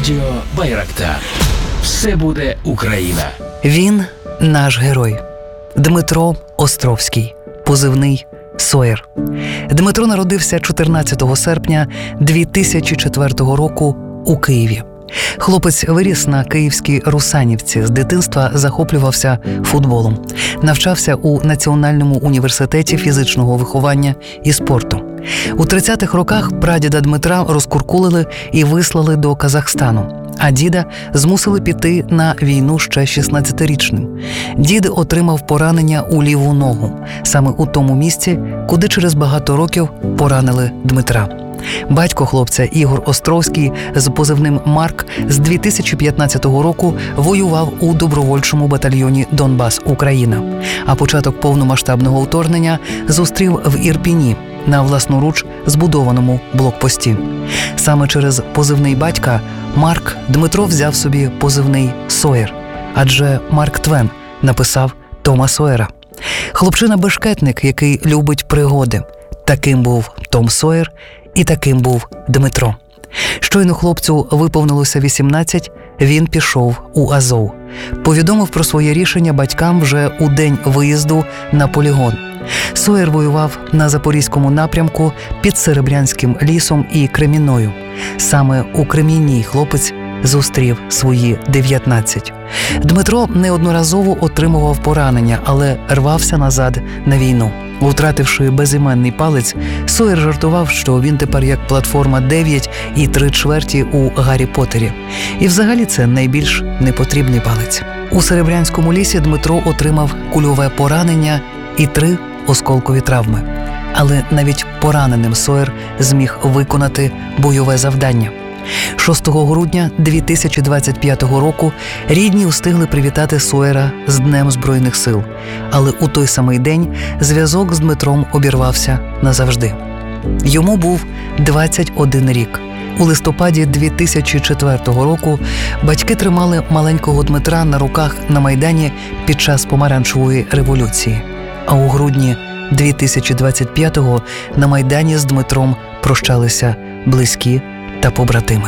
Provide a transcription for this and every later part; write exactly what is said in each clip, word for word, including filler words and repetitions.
Радіо Байрактар. Все буде Україна. Він наш герой. Дмитро Островський, позивний «Соєр». Дмитро народився чотирнадцятого серпня дві тисячі четвертого року у Києві. Хлопець виріс на київській Русанівці, з дитинства захоплювався футболом. Навчався у Національному університеті фізичного виховання і спорту. У тридцятих роках прадіда Дмитра розкуркулили і вислали до Казахстану, а діда змусили піти на війну ще шістнадцятирічним. Дід отримав поранення у ліву ногу, саме у тому місці, куди через багато років поранили Дмитра. Батько хлопця Ігор Островський з позивним «Марк» з дві тисячі п'ятнадцятого року воював у добровольчому батальйоні «Донбас, Україна», а початок повномасштабного вторгнення зустрів в Ірпіні на власноруч збудованому блокпості. Саме через позивний батька Марк Дмитро взяв собі позивний «Соєр», адже Марк Твен написав Тома Сойера. Хлопчина-бешкетник, який любить пригоди. Таким був Том Сойер і таким був Дмитро. Щойно хлопцю виповнилося вісімнадцять, він пішов у Азов. Повідомив про своє рішення батькам вже у день виїзду на полігон. Соєр воював на Запорізькому напрямку під Серебрянським лісом і Кремінною. Саме у Кремінній хлопець зустрів свої дев'ятнадцять. Дмитро неодноразово отримував поранення, але рвався назад на війну. Втративши безіменний палець, Соєр жартував, що він тепер як платформа дев'ять і три чверті у Гаррі Поттері. І взагалі це найбільш непотрібний палець. У Серебрянському лісі Дмитро отримав кульове поранення і три осколкові травми. Але навіть пораненим Соєр зміг виконати бойове завдання. шостого грудня дві тисячі двадцять п'ятого року рідні встигли привітати Соєра з Днем Збройних сил, але у той самий день зв'язок з Дмитром обірвався назавжди. Йому був двадцять один рік. У листопаді дві тисячі четвертого року батьки тримали маленького Дмитра на руках на Майдані під час Помаранчевої революції. А у грудні дві тисячі двадцять п'ятого на Майдані з Дмитром прощалися близькі та побратими.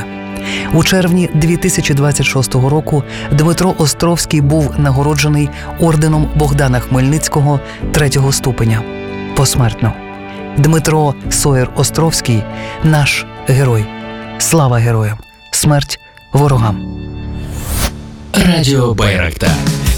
У червні дві тисячі двадцять шостого року Дмитро Островський був нагороджений орденом Богдана Хмельницького третього ступеня. Посмертно. Дмитро Соєр Островський – наш герой. Слава героям! Смерть ворогам! Радіо Байрактар.